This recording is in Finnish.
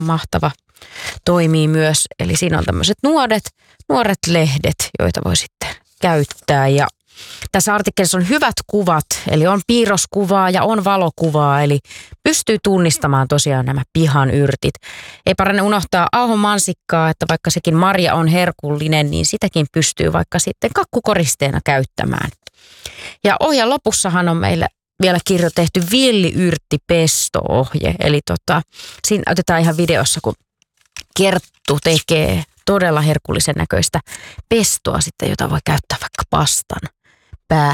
mahtava toimii myös. Eli siinä on tämmöiset nuoret lehdet, joita voi sitten käyttää. Ja tässä artikkelissa on hyvät kuvat, eli on piirroskuvaa ja on valokuvaa, eli pystyy tunnistamaan tosiaan nämä pihan yrtit. Ei parane unohtaa ahonmansikkaa, että vaikka sekin marja on herkullinen, niin sitäkin pystyy vaikka sitten kakkukoristeena käyttämään. Ja ohjan lopussahan on meillä vielä tehty villiyrttipesto-ohje, eli siinä otetaan ihan videossa, kun Kerttu tekee todella herkullisen näköistä pestoa sitten, jota voi käyttää vaikka pastan